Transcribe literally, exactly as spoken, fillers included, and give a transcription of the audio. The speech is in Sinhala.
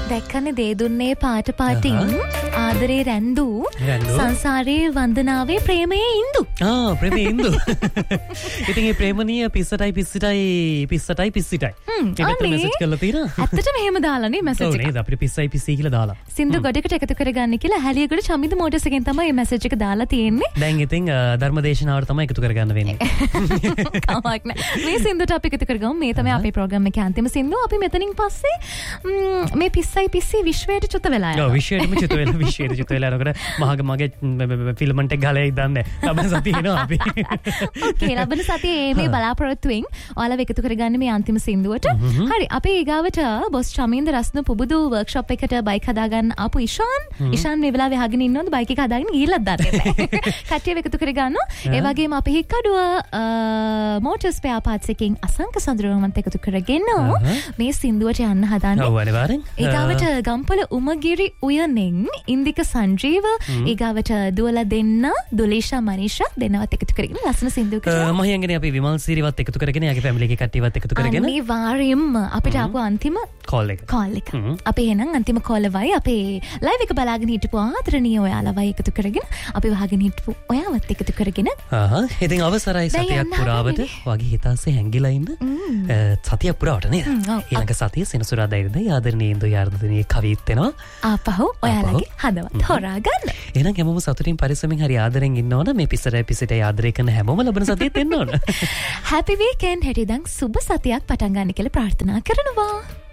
දැක්කනේ දේ දුන්නේ පාට පාටින් ආදරේ රැඳු සංසාරේ වන්දනාවේ ප්‍රේමයේ ඉඳු. ආ ප්‍රේමයේ ඉඳු. ඉතින් මේ ප්‍රේමණීය පිස්සටයි පිස්සිටයි පිස්සටයි පිස්සිටයි. ඒකට මෙසේජ් කරලා තියෙනවා. ඇත්තටම එහෙම දාලානේ මෙසේජ් එක. ඔව් නේද අපිට පිස්සයි පිස්සී කියලා දාලා. සින්දු ගොඩකට එකතු කරගන්න කියලා හැලියගොඩ චමිද මෝටර්ස් එකෙන් තමයි මේ මෙසේජ් එක දාලා තියෙන්නේ. දැන් ඉතින් ධර්මදේශනාවට තමයි එකතු කරගන්න වෙන්නේ. කමක් නැහැ. මේ සින්දුට අපි එකතු කරගමු. මේ තමයි අපේ ප්‍රෝග්‍රෑම් එකේ අන්තිම සින්දුව. අපි මෙතනින් පස්සේ මේ පිස්සයි පිස්සී විශ්වයට චුත වෙලා යනවා. ඔව් විශ්වයටම චුත වෙලා විශ්වයට චුත වෙලා යනකොට මහගේ මගේ ෆිල්මන්ට් එක ගාලා ඉදන්නේ. ලබන සතියේ එනවා අපි. ඕකේ ලබන සතියේ මේ බලාපොරොත්තුෙන් ඔයාලව එකතු කරගන්න මේ අන්තිම සින්දුවට. හරි අපි ඊගාවට බොස් චමින්ද රස්න පුබුදු වර්ක්ෂොප් එකට බයික් හදාගන්න ආපු ඉෂාන් ඉෂාන් මේ වෙලාවේ අහගෙන ඉන්නවද බයික් එක හදාගෙන ගිහිල්ලා දන්නේ නැහැ. කට්ටියව එකතු කරගන්නවා. ඒ වගේම අපි හික්කඩුව මෝටර්ස් ස්පෙයා පාර්ට්ස් එකකින් අසංක සඳරුවන්ට එකතු කරගෙන මේ සින්දුවට යන්න හදාන්නේ. ඔව් අනිවාර්යෙන්. ඊගාවට ගම්පොළ උමගිරි උයනෙන් ඉන්දික සංජීව ඊගාවට දුවලා දෙන්න දුලීෂා මනීෂා දෙන්නවත් එකතු කරගෙන ලස්සන සින්දුවකට මම හිතන්නේ අපි විමල් සීරිවත් එකතු කරගෙන යාගේ ෆැමිලි එකේ කට්ටියවත් එකතු කරගෙන අනිවාර්යෙන්ම අපිට ආපු අන්තිම කෝල් එක කෝල් එක අපි එහෙනම් අන්තිම කෝල් වයි අපේ ලයිව් එක බලාගෙන හිටපු ආදරණීය ඔයාලවයි එකතු කරගෙන අපි වහගෙන හිටපු ඔයාවත් එකතු කරගෙන ආහ් ඉතින් අවසරයි සතියක් පුරාවට වගේ හිතාසේ හැංගිලා ඉන්න සතියක් පුරාවට නේද ඊළඟ සතිය සෙනසුරාදා ඉරිදා ආදරණීය ඉන්දු යාර්ධනීය කවිත් වෙනවා ආපහු ඔයාලගේ හදවත් හොරා ගන්න එහෙනම් හැමෝම සතුටින් පරිස්සමින් හරි ආදරෙන් ඉන්න ඕන මේ පිස්සරයි පිසිටයි ආදරය කරන හැමෝම ලබන සතියෙත් එන්න ඕන හැපි වීකෙන්ඩ් හෙට ඉඳන් සුබ සතියක් පටන් ගන්න කියලා ප්‍රාර්ථනා කරනවා